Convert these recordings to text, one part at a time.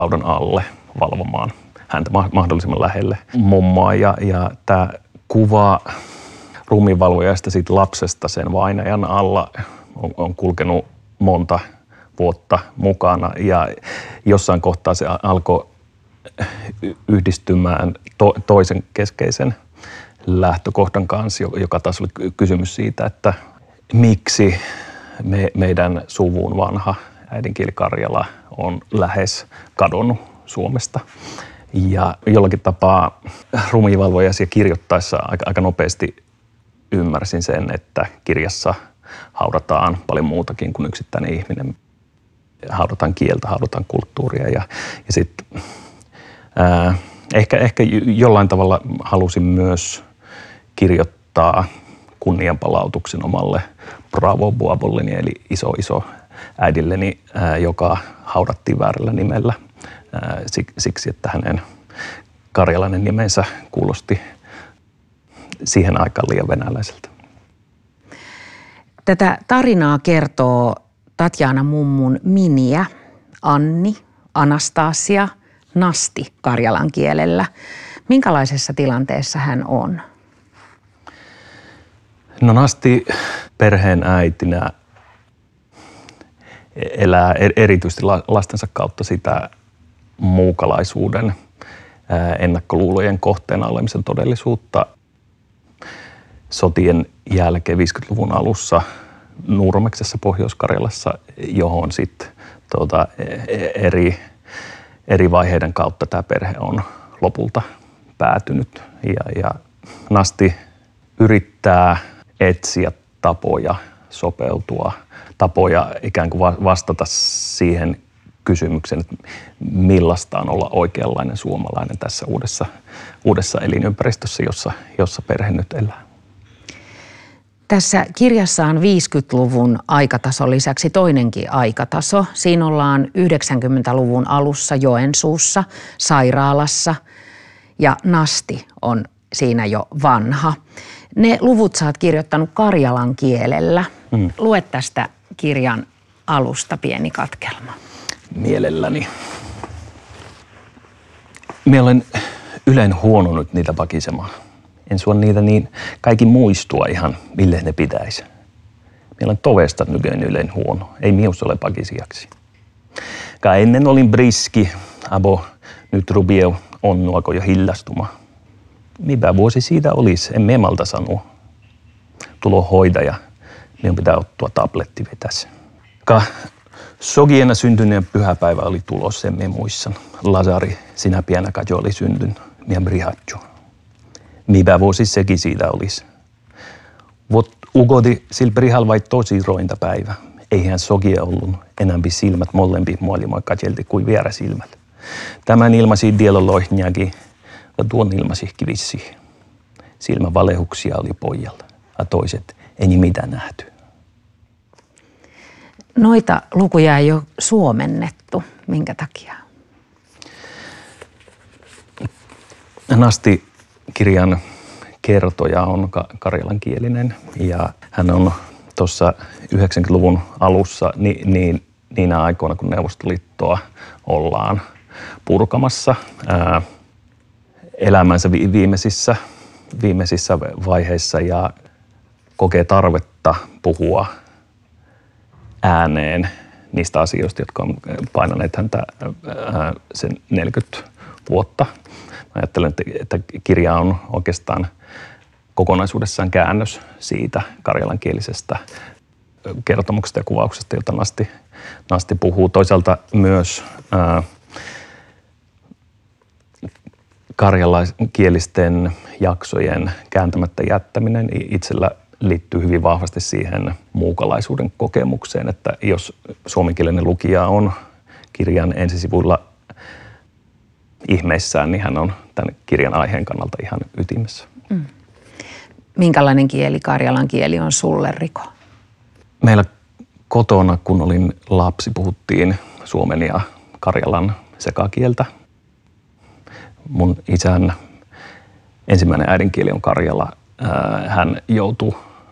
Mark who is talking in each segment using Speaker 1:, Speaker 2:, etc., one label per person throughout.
Speaker 1: laudan alle valvomaan häntä mahdollisimman lähelle mummoa. Ja tämä kuva ruumiinvalvojasta siitä lapsesta sen vainajan alla on kulkenut monta vuotta mukana. Ja jossain kohtaa se alkoi yhdistymään toisen keskeisen lähtökohdan kanssa, joka taas oli kysymys siitä, että miksi meidän suvun vanha äidinkieli karjala on lähes kadonnut Suomesta. Ja jollakin tapaa ruumiinvalvojaisia kirjoittaessa aika nopeasti ymmärsin sen, että kirjassa haudataan paljon muutakin kuin yksittäinen ihminen. Haudataan kieltä, haudataan kulttuuria ja sitten ehkä jollain tavalla halusin myös kirjoittaa kunnianpalautuksen omalle Bravo Buabolleni eli iso äidilleni, joka haudattiin väärällä nimellä siksi, että hänen karjalainen nimensä kuulosti siihen aikaan liian venäläiseltä.
Speaker 2: Tätä tarinaa kertoo Tatjana mummun miniä, Anni, Anastasia, Nasti karjalan kielellä. Minkälaisessa tilanteessa hän on?
Speaker 1: No Nasti perheen äitinä elää erityisesti lastensa kautta sitä muukalaisuuden ennakkoluulojen kohteena olemisen todellisuutta. Sotien jälkeen 50-luvun alussa Nurmeksessa Pohjois-Karjalassa, johon sitten eri vaiheiden kautta tämä perhe on lopulta päätynyt. Ja Nasti yrittää etsiä tapoja sopeutua, tapoja ikään kuin vastata siihen kysymykseen, että millaista on olla oikeanlainen suomalainen tässä uudessa elinympäristössä, jossa perhe nyt elää.
Speaker 2: Tässä kirjassa on 50-luvun aikataso lisäksi toinenkin aikataso. Siinä ollaan 90-luvun alussa Joensuussa, sairaalassa ja Nasti on siinä jo vanha. Ne luvut sä oot kirjoittanut karjalan kielellä. Lue tästä kirjan alusta pieni katkelma.
Speaker 1: Mielelläni. Minä olen yleensä huono nyt niitä pakisemaan. En suo niitä niin kaikki muistua ihan, mille ne pitäisi. Minä olen tovesta nykyään yleensä huono. Ei mius ole pakisijaksi. Ennen olin briski, abo nyt rubieu onnuako jo hillastuma. Mitä vuosi siitä olisi, en malta sanoa. Tulo hoitaja, minun pitää ottaa tabletti vetässä. Sogiena syntyneen pyhäpäivä oli tulossa, emme muissan. Lazari, sinä pienä kajo oli syntyn, minä brihatju. Mitä vuosi sekin siitä olisi. Vot ugodi sillä brihal vai tosi rointa päivä. Eihän sogia ollut enämpi silmät molempi muolimoi kajelti kuin vieräsilmät. Tämän ilmasi dialoloihniakin ja tuon ilmasihki vissiin. Silmä valehuksia oli pojalla ja toiset ei mitään nähty.
Speaker 2: Noita lukuja ei ole suomennettu. Minkä takia?
Speaker 1: Nasti-kirjan kertoja on karjalankielinen ja hän on tuossa 90-luvun alussa niinä aikoina, kun Neuvostoliittoa ollaan purkamassa elämänsä viimeisissä vaiheissa ja kokee tarvetta puhua ääneen niistä asioista, jotka on painaneet häntä sen 40 vuotta. Mä ajattelen, että kirja on oikeastaan kokonaisuudessaan käännös siitä karjalankielisestä kertomuksesta ja kuvauksesta, jota Nasti puhuu. Toisaalta myös karjalankielisten jaksojen kääntämättä jättäminen itsellä liittyy hyvin vahvasti siihen muukalaisuuden kokemukseen, että jos suomenkielinen lukija on kirjan ensisivuilla ihmeissään, niin hän on tämän kirjan aiheen kannalta ihan ytimessä.
Speaker 2: Minkälainen kieli karjalan kieli on sulle, Riko?
Speaker 1: Meillä kotona, kun olin lapsi, puhuttiin suomen ja karjalan sekakieltä. Mun isän ensimmäinen äidinkieli on karjala. Hän joutui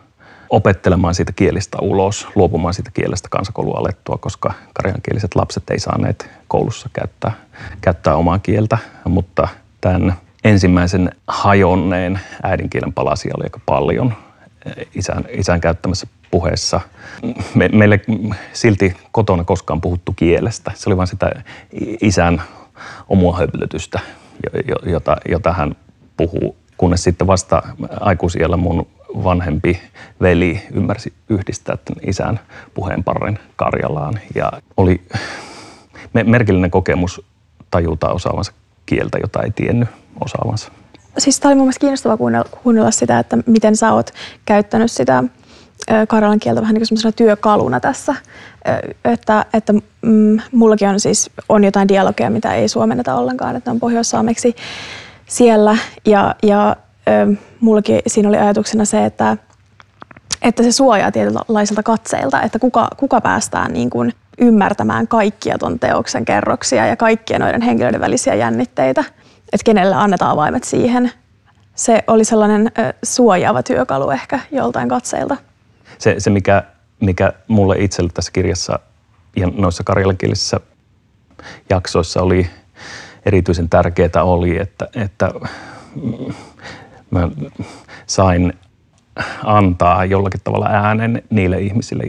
Speaker 1: opettelemaan siitä kielistä ulos, luopumaan siitä kielestä kansakoulun alettua, koska karjalankieliset lapset ei saaneet koulussa käyttää omaa kieltä, mutta tämän ensimmäisen hajonneen äidinkielen palasia oli aika paljon isän käyttämässä puheessa. Meille silti kotona koskaan puhuttu kielestä. Se oli vain sitä isän omua höpötystä, jota hän puhuu, kunnes sitten vasta aikuisiällä mun vanhempi veli ymmärsi yhdistää tämän isän puheenparren Karjalaan. Ja oli merkillinen kokemus tajuta osaavansa kieltä, jota ei tiennyt osaavansa.
Speaker 3: Siis tämä oli mun mielestä kiinnostavaa kuunnella sitä, että miten sä oot käyttänyt sitä karjalan kieltä vähän niin kuin semmoisena työkaluna tässä. Että mullakin on jotain dialogeja, mitä ei suomenneta ollenkaan, että on pohjoissaameksi siellä. Ja mullakin siinä oli ajatuksena se, että se suojaa tietynlaisilta katseilta, että kuka päästään niin kuin ymmärtämään kaikkia ton teoksen kerroksia ja kaikkia noiden henkilöiden välisiä jännitteitä, että kenelle annetaan avaimet siihen. Se oli sellainen suojaava työkalu ehkä joltain katseilta.
Speaker 1: Se mikä mulle itselle tässä kirjassa ja noissa karjalankielisissa jaksoissa oli erityisen tärkeää oli, että mä sain antaa jollakin tavalla äänen niille ihmisille,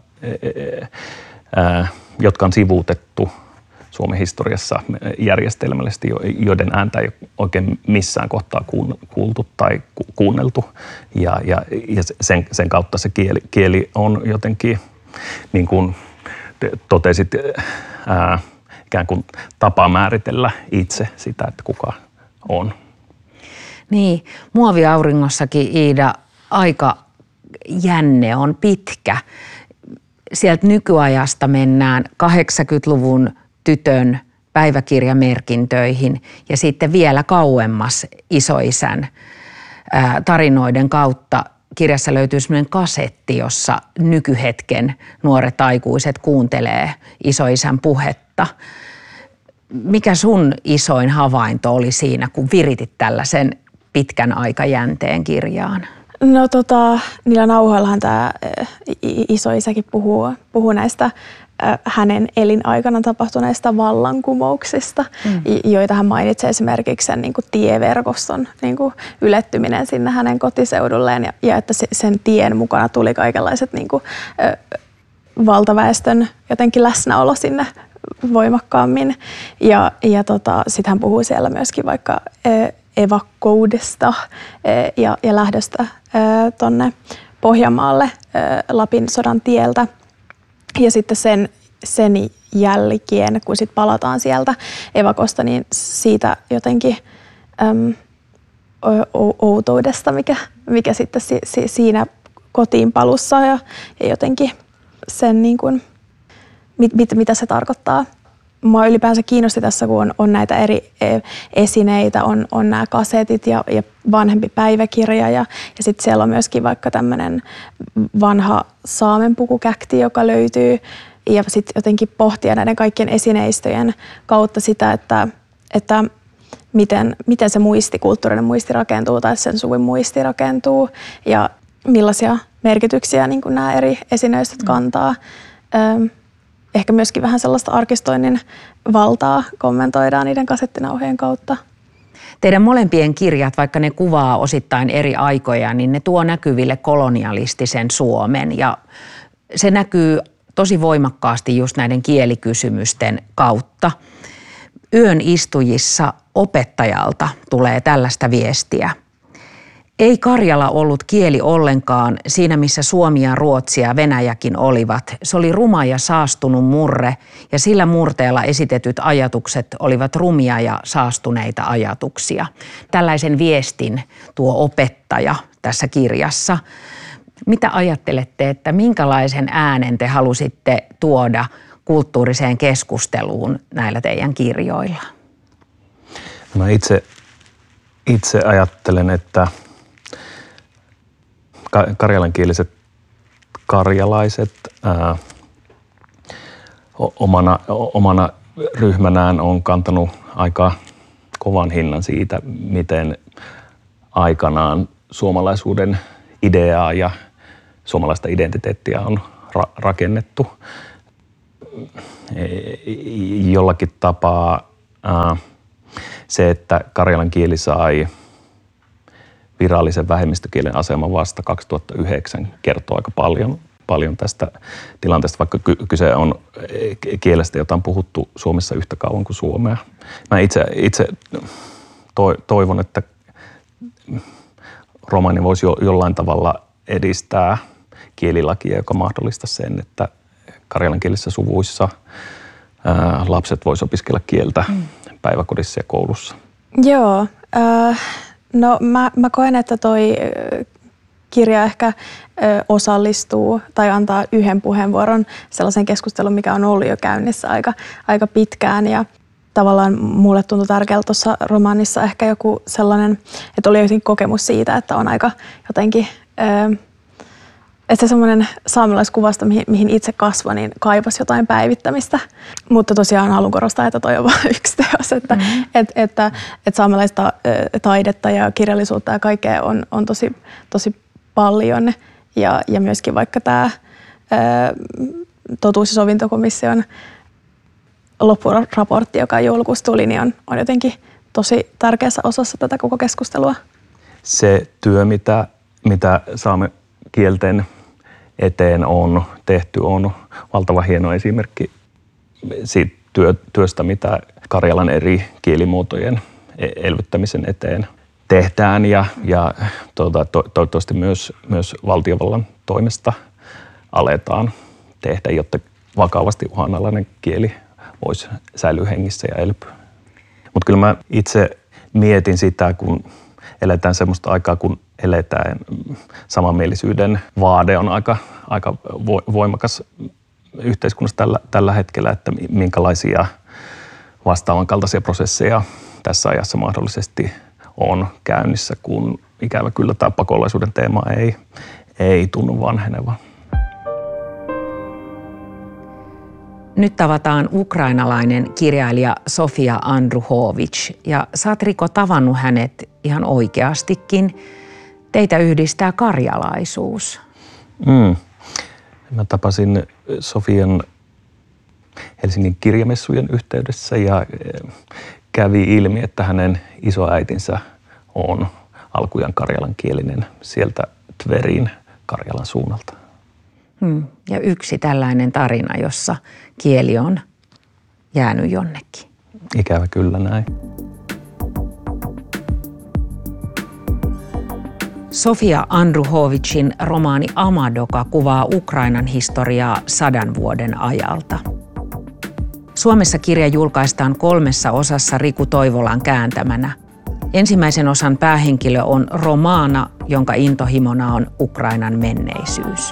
Speaker 1: jotka on sivuutettu Suomen historiassa järjestelmällisesti, joiden ääntä ei oikein missään kohtaa kuultu tai kuunneltu. Ja sen kautta se kieli on jotenkin, niin kuin totesit, ikään kuin tapa määritellä itse sitä, että kuka on.
Speaker 2: Niin, Muoviaurinkossakin, Iida, aika jänne on pitkä. Sieltä nykyajasta mennään 80-luvun tytön päiväkirjamerkintöihin ja sitten vielä kauemmas isoisän tarinoiden kautta. Kirjassa löytyy sellainen kasetti, jossa nykyhetken nuoret aikuiset kuuntelee isoisän puhetta. Mikä sun isoin havainto oli siinä, kun viritit tällaisen pitkän aikajänteen kirjaan?
Speaker 3: No niillä nauhoillahan tämä isoisäkin puhuu näistä hänen elinaikana tapahtuneista vallankumouksista, joita hän mainitsee esimerkiksi sen niin kuin tieverkoston niin kuin ylettyminen sinne hänen kotiseudulleen ja että sen tien mukana tuli kaikenlaiset niin kuin, valtaväestön jotenkin läsnäolo sinne voimakkaammin. Ja sitten hän puhuu siellä myöskin vaikka evakkoudesta ja lähdöstä tonne Pohjanmaalle Lapin sodan tieltä. Ja sitten sen jälkeen, kun sitten palataan sieltä evakosta, niin siitä jotenkin outoudesta, mikä sitten siinä kotiin palussa ja jotenkin sen niin kuin, mitä se tarkoittaa. Mua ylipäänsä kiinnosti tässä, kun on näitä eri esineitä, on nämä kasetit ja vanhempi päiväkirja ja sitten siellä on myöskin vaikka tämmöinen vanha saamenpukukäkti, joka löytyy ja sitten jotenkin pohtia näiden kaikkien esineistöjen kautta sitä, että miten se kulttuurinen muisti rakentuu tai sen suvun muisti rakentuu ja millaisia merkityksiä niin kuin nämä eri esineistöt kantaa. Ehkä myöskin vähän sellaista arkistoinnin valtaa kommentoidaan niiden kasettinauhojen kautta.
Speaker 2: Teidän molempien kirjat, vaikka ne kuvaa osittain eri aikoja, niin ne tuo näkyville kolonialistisen Suomen. Ja se näkyy tosi voimakkaasti just näiden kielikysymysten kautta. Yön istujissa opettajalta tulee tällaista viestiä. Ei Karjala ollut kieli ollenkaan siinä, missä Suomi ja Ruotsi ja Venäjäkin olivat. Se oli ruma ja saastunut murre ja sillä murteella esitetyt ajatukset olivat rumia ja saastuneita ajatuksia. Tällaisen viestin tuo opettaja tässä kirjassa. Mitä ajattelette, että minkälaisen äänen te halusitte tuoda kulttuuriseen keskusteluun näillä teidän kirjoilla?
Speaker 1: No itse ajattelen, että karjalankieliset karjalaiset omana ryhmänään on kantanut aika kovan hinnan siitä, miten aikanaan suomalaisuuden ideaa ja suomalaista identiteettiä on rakennettu. Jollakin tapaa se, että karjalan kieli sai virallisen vähemmistökielen aseman vasta 2009, kertoo aika paljon tästä tilanteesta, vaikka kyse on kielestä, jota on puhuttu Suomessa yhtä kauan kuin suomea. Mä itse toivon, että romaani voisi jollain tavalla edistää kielilakia, joka mahdollistaa sen, että karjalankielisissä suvuissa lapset voisivat opiskella kieltä päiväkodissa ja koulussa.
Speaker 3: Joo, no mä koen, että toi kirja ehkä osallistuu tai antaa yhden puheenvuoron sellaisen keskustelun, mikä on ollut jo käynnissä aika pitkään. Ja tavallaan mulle tuntui tärkeältä tuossa romaanissa ehkä joku sellainen, että oli jotenkin kokemus siitä, että on aika jotenkin, että se semmoinen saamelaiskuvasta, mihin itse kasvoin, niin kaipasi jotain päivittämistä. Mutta tosiaan haluan korostaa, että toi on vain yksi teos, että saamelaista taidetta ja kirjallisuutta ja kaikkea on tosi paljon. Ja myöskin vaikka tämä totuus- ja sovintokomission loppuraportti, joka joulukuussa tuli, niin on jotenkin tosi tärkeässä osassa tätä koko keskustelua.
Speaker 1: Se työ, mitä saamekielten eteen on tehty, on valtavan hieno esimerkki siitä työstä, mitä Karjalan eri kielimuotojen elvyttämisen eteen tehdään ja toivottavasti myös valtiovallan toimesta aletaan tehdä, jotta vakavasti uhanalainen kieli voisi säilyä hengissä ja elpyä. Mutta kyllä mä itse mietin sitä, kun eletään semmoista aikaa, kun eletään, samanmielisyyden vaade on aika voimakas yhteiskunnassa tällä hetkellä, että minkälaisia vastaavan kaltaisia prosesseja tässä ajassa mahdollisesti on käynnissä, kun ikävä kyllä tämä pakolaisuuden teema ei tunnu vanhenevan.
Speaker 2: Nyt tavataan ukrainalainen kirjailija Sofia Andruhovich, ja sä oot, Riko, tavannut hänet ihan oikeastikin. Teitä yhdistää karjalaisuus.
Speaker 1: Mä tapasin Sofian Helsingin kirjamessujen yhteydessä ja kävi ilmi, että hänen isoäitinsä on alkujaan karjalankielinen sieltä Tverin Karjalan suunnalta.
Speaker 2: Ja yksi tällainen tarina, jossa kieli on jäänyt jonnekin.
Speaker 1: Ikävä kyllä näin.
Speaker 2: Sofia Andruhovichin romaani Amadoka kuvaa Ukrainan historiaa 100 vuoden ajalta. Suomessa kirja julkaistaan 3 osassa Riku Toivolan kääntämänä. Ensimmäisen osan päähenkilö on Romana, jonka intohimona on Ukrainan menneisyys.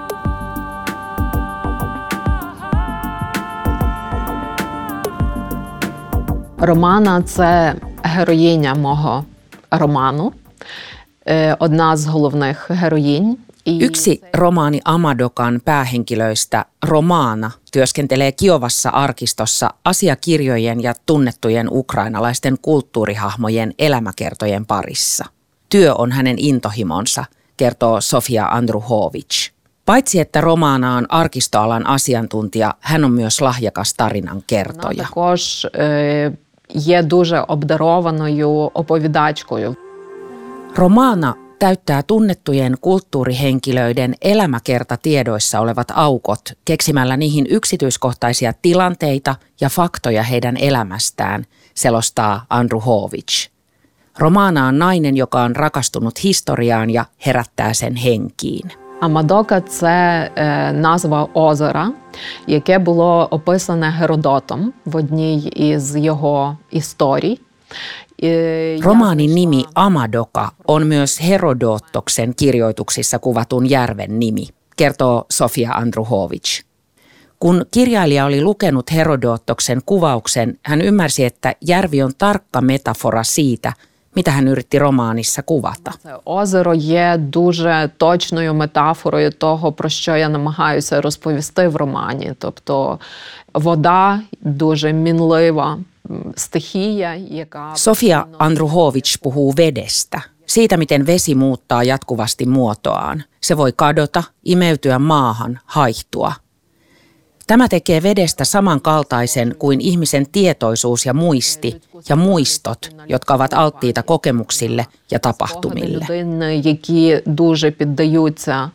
Speaker 4: Романа – це героїня мого роману, одна з головних героїнь.
Speaker 2: Yksi romaani Amadokan päähenkilöistä, Romana, työskentelee Kiovassa arkistossa asiakirjojen ja tunnettujen ukrainalaisten kulttuurihahmojen elämäkertojen parissa. Työ on hänen intohimonsa, kertoo Sofia Andruhovich. Paitsi että Romana on arkistoalan asiantuntija, hän on myös lahjakas tarinankertoja.
Speaker 4: Також є дуже обдарованою оповідачкою.
Speaker 2: Romana täyttää tunnettujen kulttuurihenkilöiden elämäkertatiedoissa olevat aukot keksimällä niihin yksityiskohtaisia tilanteita ja faktoja heidän elämästään, selostaa Andruhovich. Romana on nainen, joka on rakastunut historiaan ja herättää sen henkiin.
Speaker 4: Амадока – це назва озера, яке було описане Геродотом в одній із його історій.
Speaker 2: Romaanin nimi Amadoka on myös Herodotoksen kirjoituksissa kuvatun järven nimi, kertoo Sofia Andruhovich. Kun kirjailija oli lukenut Herodotoksen kuvauksen, hän ymmärsi, että järvi on tarkka metafora siitä, mitä hän yritti romaanissa kuvata.
Speaker 4: Це озеро є дуже точною метафорою того, про що я намагаюся розповісти в романі. Тобто вода дуже мінлива стихія, яка...
Speaker 2: Sofia Andruhovich puhuu vedestä. Siitä, miten vesi muuttaa jatkuvasti muotoaan. Se voi kadota, imeytyä maahan, haihtua. Tämä tekee vedestä samankaltaisen kuin ihmisen tietoisuus ja muisti ja muistot, jotka ovat alttiita kokemuksille ja tapahtumille.
Speaker 4: Які дуже піддаються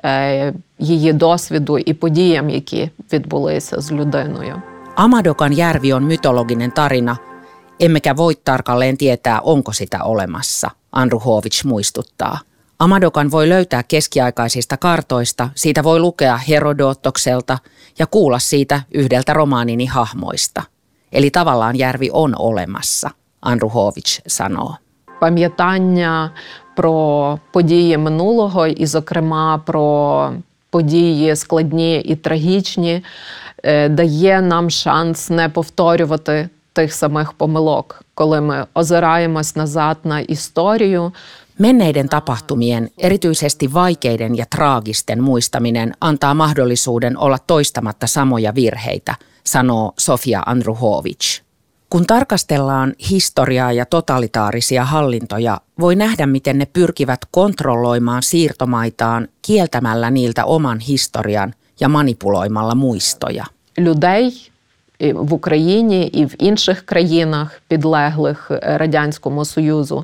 Speaker 4: її досвіду і подіям, які відбулися з людиною.
Speaker 2: Amadokan järvi on mytologinen tarina, emmekä voi tarkalleen tietää, onko sitä olemassa, Andruhovich muistuttaa. Amadokan voi löytää keskiaikaisista kartoista, siitä voi lukea Herodotokselta ja kuulla siitä yhdeltä romaanini hahmoista. Eli tavallaan järvi on olemassa, Andruhovich sanoo.
Speaker 4: Пам'ятання про події минулого і, зокрема, про події складні і трагічні дає нам шанс не повторювати тих самих помилок, коли ми озираємось назад на історію.
Speaker 2: Menneiden tapahtumien, erityisesti vaikeiden ja traagisten muistaminen antaa mahdollisuuden olla toistamatta samoja virheitä, sanoo Sofia Andruhovich. Kun tarkastellaan historiaa ja totalitaarisia hallintoja, voi nähdä, miten ne pyrkivät kontrolloimaan siirtomaitaan kieltämällä niiltä oman historian ja manipuloimalla muistoja.
Speaker 4: Людей в Україні і в інших країнах, підлеглих Радянському Союзу,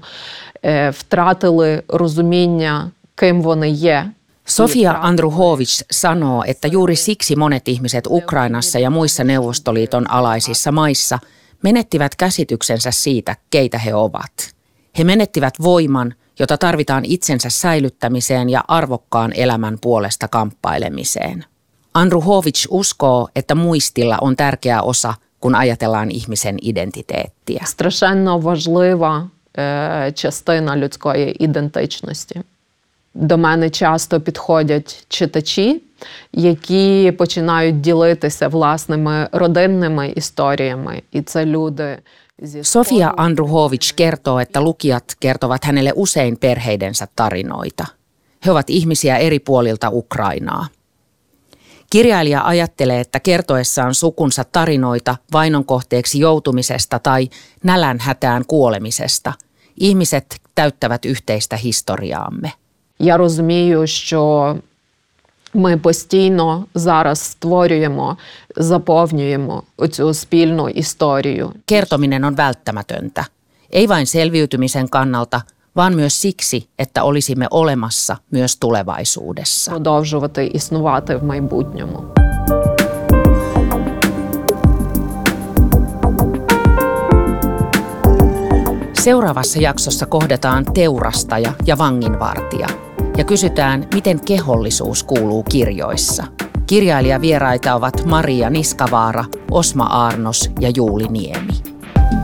Speaker 4: втратили розуміння, ким вони є.
Speaker 2: Sofia Andruhovich sanoo, että juuri siksi monet ihmiset Ukrainassa ja muissa Neuvostoliiton alaisissa maissa menettivät käsityksensä siitä, keitä he ovat. He menettivät voiman, jota tarvitaan itsensä säilyttämiseen ja arvokkaan elämän puolesta kamppailemiseen. Andruhovich uskoo, että muistilla on tärkeä osa, kun ajatellaan ihmisen identiteettiä.
Speaker 4: Страшенно важлива частина людської ідентичності. До мене часто підходять читачі, які починають ділитися власними родинними історіями. І це люди зі
Speaker 2: Sofia Andruhovich kertoo, että lukijat kertovat hänelle usein perheidensä tarinoita. He ovat ihmisiä eri puolilta Ukrainaa. Kirjailija ajattelee, että kertoessaan sukunsa tarinoita vainon kohteeksi joutumisesta tai nälänhätään kuolemisesta, ihmiset täyttävät yhteistä historiaamme.
Speaker 4: Я розумію, що ми постійно зараз створюємо, заповнюємо оцю спільну історію.
Speaker 2: Kertominen on välttämätöntä, ei vain selviytymisen kannalta, vaan myös siksi, että olisimme olemassa myös tulevaisuudessa.
Speaker 4: Продовжувати існувати в майбутньому.
Speaker 2: Seuraavassa jaksossa kohdataan teurastaja ja vanginvartija ja kysytään, miten kehollisuus kuuluu kirjoissa. Kirjailijavieraita ovat Maria Niskavaara, Osma Aarnos ja Juuli Niemi.